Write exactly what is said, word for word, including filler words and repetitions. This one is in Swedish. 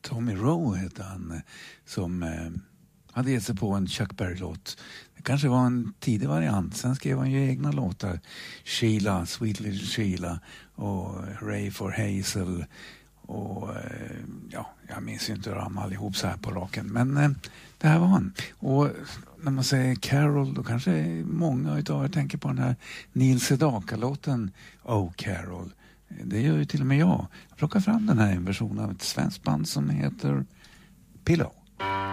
Tommy Rowe hette han, eh, som eh, hade gett sig på en Chuck Berry-låt. Det kanske var en tidig variant. Sen skrev han ju egna låtar. Sheila, Sweet Little Sheila och Ray for Hazel. Och eh, ja, jag minns ju inte dem allihop så här på raken. Men eh, det här var han. Och när man säger Carol, då kanske många utav er tänker på den här Neil Sedaka-låten Oh Carol. Det gör ju till och med jag. Jag plockar fram den här i en version av ett svenskt band som heter Pillow.